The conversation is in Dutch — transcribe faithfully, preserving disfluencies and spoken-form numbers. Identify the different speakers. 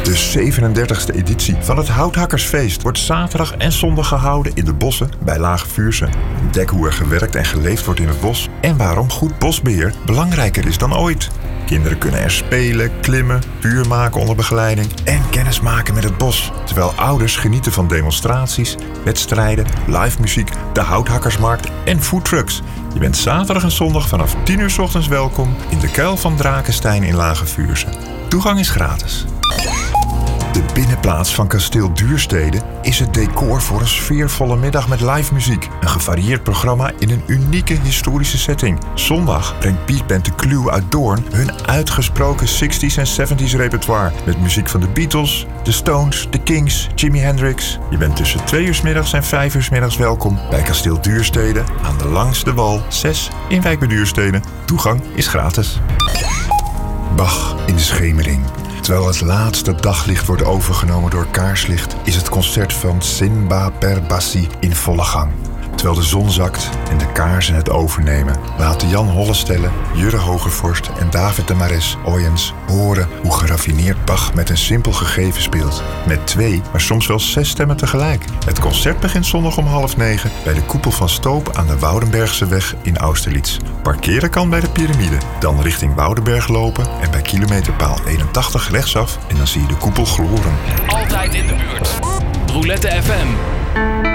Speaker 1: De zevenendertigste editie van het Houthakkersfeest wordt zaterdag en zondag gehouden in de bossen bij Lage Vuursche. Ontdek hoe er gewerkt en geleefd wordt in het bos en waarom goed bosbeheer belangrijker is dan ooit. Kinderen kunnen er spelen, klimmen, vuur maken onder begeleiding en kennis maken met het bos. Terwijl ouders genieten van demonstraties, wedstrijden, live muziek, de Houthakkersmarkt en foodtrucks. Je bent zaterdag en zondag vanaf tien uur 's ochtends welkom in de Kuil van Drakenstein in Lage Vuursche. Toegang is gratis. De binnenplaats van Kasteel Duurstede is het decor voor een sfeervolle middag met live muziek. Een gevarieerd programma in een unieke historische setting. Zondag brengt Beat Band de Clue uit Doorn hun uitgesproken zestig's en zeventig's repertoire. Met muziek van de Beatles, de Stones, de Kings, Jimi Hendrix. Je bent tussen twee uur 's middags en vijf uur 's middags welkom bij Kasteel Duurstede aan de Langs de Wal zes in Wijk bij Duurstede. Toegang is gratis. Bach in de schemering. Terwijl het laatste daglicht wordt overgenomen door kaarslicht, is het concert van Sinba per Bassi in volle gang. Terwijl de zon zakt en de kaarsen het overnemen, laten Jan Hollestelle, Jurre Hogevorst en David de Mares Oyens horen hoe geraffineerd Bach met een simpel gegeven speelt. Met twee, maar soms wel zes stemmen tegelijk. Het concert begint zondag om half negen bij de Koepel van Stoop aan de Woudenbergseweg in Austerlitz. Parkeren kan bij de Pyramide, dan richting Woudenberg lopen en bij kilometerpaal eenentachtig rechtsaf en dan zie je de koepel gloren.
Speaker 2: Altijd in de buurt. Roulette F M.